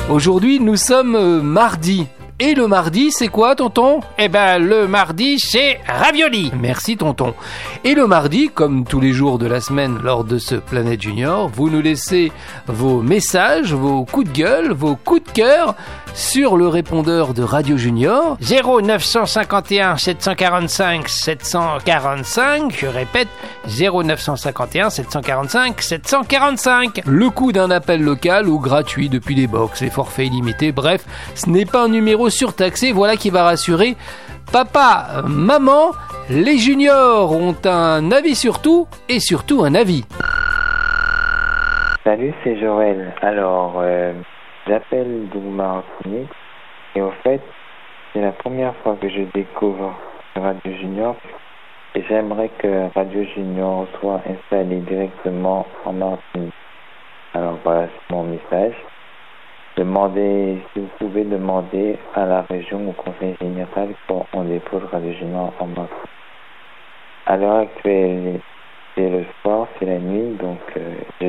Aujourd'hui, nous sommes mardi. Et le mardi, c'est quoi, tonton ? Eh ben, le mardi, c'est ravioli. Merci, tonton. Et le mardi, comme tous les jours de la semaine lors de ce Planète Junior, vous nous laissez vos messages, vos coups de gueule, vos coups de cœur sur le répondeur de Radio Junior. 0951 745 745. Je répète, 0951 745 745. Le coût d'un appel local ou gratuit depuis les box, les forfaits illimités, bref, ce n'est pas un numéro surtaxé, voilà qui va rassurer papa, maman. Les juniors ont un avis sur tout et surtout un avis. Salut, c'est Joël. Alors, j'appelle de Martinique et au fait, c'est la première fois que je découvre Radio Junior et j'aimerais que Radio Junior soit installé directement en Martinique. Alors voilà, c'est mon message. Demandez, si vous pouvez demander à la région au conseil général qu'on dépose Radio Junior en Martinique. À l'heure actuelle, c'est le soir, c'est la nuit, donc je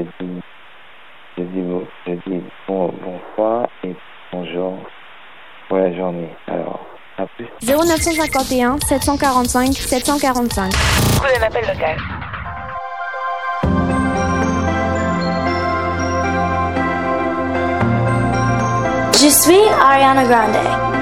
dis bonsoir et bonjour pour la journée. Alors, à plus. 0951 745 745. Prenez l'appel local. Je suis Ariana Grande.